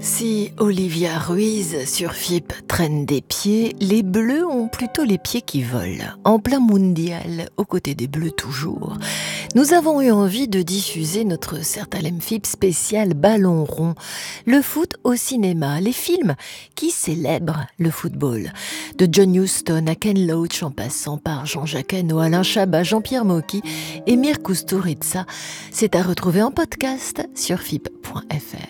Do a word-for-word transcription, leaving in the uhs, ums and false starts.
Si Olivia Ruiz sur F I P traîne des pieds, les Bleus ont plutôt les pieds qui volent. En plein mondial, aux côtés des Bleus toujours, nous avons eu envie de diffuser notre Certalem F I P spécial Ballon rond. Le foot au cinéma, les films qui célèbrent le football. De John Huston à Ken Loach en passant par Jean-Jacques Hano, Alain Chabat, Jean-Pierre Mocky et Mirko Kusturica. C'est à retrouver en podcast sur F I P point F R.